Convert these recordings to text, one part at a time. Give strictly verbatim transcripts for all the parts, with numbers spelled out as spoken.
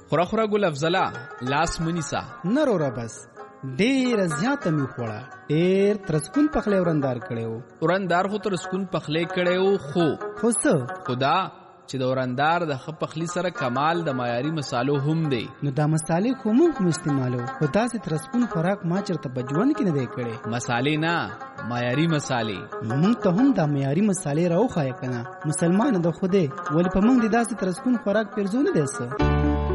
خورا خورا ګل افضله لاس منیسا نرورا بس ډیر زیاته می خوړه ډیر ترسکون پخلی ورندار کړو ورندار خو ترسکون پخلی کړو خو خو څه خدا چې د ورندار د خ پخلی سره کمال د معیاري مصالو هم دی نو دا مصالې خو موږ هم استعمالو خو داسې ترسکون خوراک ما چرته بجوان کې نه دی کړی مصالې نه معیاري مصالې موږ ته هم دا معیاري مصالې راوخایه کنه مسلمان د خوده ولې په موږ د داسې ترسکون خوراک پرځونه دی څه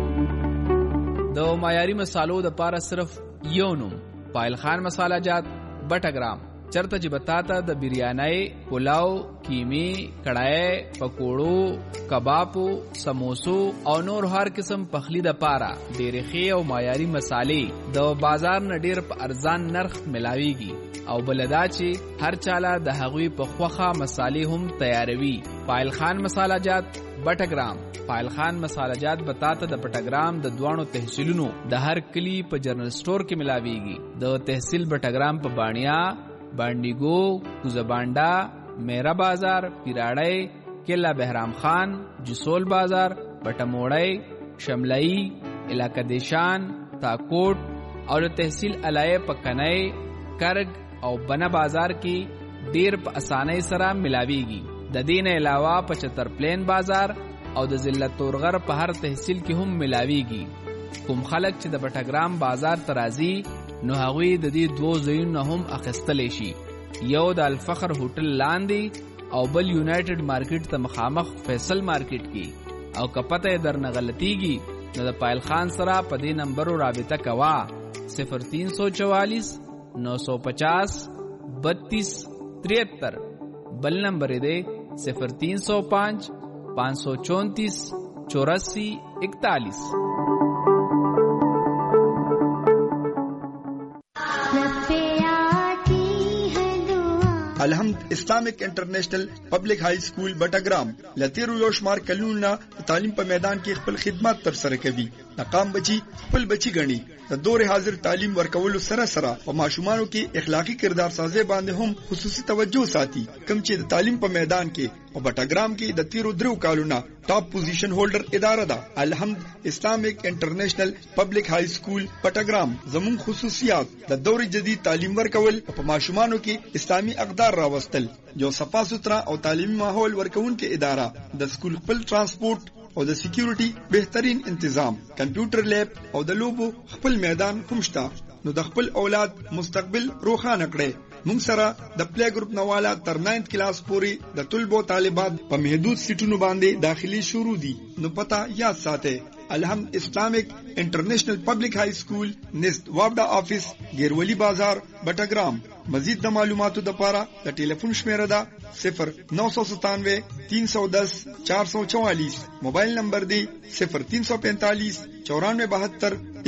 د معیاري مصالو د پاره صرف یو نوم پایل خان مساله جات بټګرام چرته چې بتاتا د بریانای پلاو کیمی کڑای پکوړو کبابو سموسو او نور هر قسم پخلی د پاره ډېرې ښې او معیاري مصالې د بازار نه ډېر په ارزان نرخ ملاويږي او بلدا چې هر چاله د هغوی په خوخه مصالې هم تیاروي پایل خان مساله جات بټګرام پایل خان مساله جات بتاته د بټګرام د دوانو تحصیلونو د هر کلی په جنرال سٹور کې ملاويږي د تحصیل بټګرام په بانیا بانډیګو کوزبانډا میرا بازار پیراړی کلا بهرام خان جسول بازار بټموړی شملئی علاقہ دیشان تاکوټ او د تحصیل علای پکنای کرګ او بنا بازار کې ډیر په اسانۍ سره ملاويږي د دین علاوه پچتر پلین بازار او د ضلع تورغر په هر تحصیل کې هم ملاويږي کوم خلک چې د بټګرام بازار ترازی نو هغوی د دې دوه ځایونو هم اخیستلی شي یو د الفخر هوټل لاندې او بل یونایټډ مارکیټ ته مخامخ فیصل مارکیټ کې او که پته یې درنه غلطیږي نو د پایل خان سره په دې نمبرو رابطه کوه صفر تین سو چوالیس نو سو پچاس بتیس تریہتر بل نمبر دے صفر تین سو پانچ پانچ سو چونتیس چوراسی اکتالیس الحمد اسلامک انټرنیشنل پبلک های سکول بټګرام لتیرو یو شمار کلونه تعلیم په میدان کې خپل خدمات تر سره کوي ناکام بچي خپل بچي غني د دور حاضر تعلیم ورکولو سره سره په ماشومانو کې اخلاقی کردار سازي باندې هم خصوصي توجه ساتي کوم چې د تعلیم په میدان کې په بټګرام کې د تیرو درو کالونه ټاپ پوزیشن هولډر اداره ده الحمد اسلامک انټرنیشنل پبلک های سکول بټګرام زمون خصوصیات د دور جدید تعلیم ورکول په ماشومانو کې اسلامي اقدار راوستل یو صفا سوترا او تعلیمي ماحول ورکوونکې اداره د سکول خپل ترانسپورت او د سکیورټي بهترین تنظیم کمپیوټر لیب او د لوبو خپل میدان هم شته نو د خپل اولاد مستقبل روښانه کړي موږ سره د پلی ګروپ نواله تر ناینث کلاس پورې د طلبو طالبات په محدود سیټونو باندې داخلي شروع دي نو پتا یاد ساتئ الحمد اسلامک انټرنیشنل پبلک های سکول نست وابډا آفیس ګیرولی بازار بټګرام مزید د معلوماتو د پاره د ټلیفون شمیره ده صفر نو سو ستانوے تین سو دس چار سو چوالیس موبایل نمبر دی صفر تین سو پینتالیس چورانوے بہتر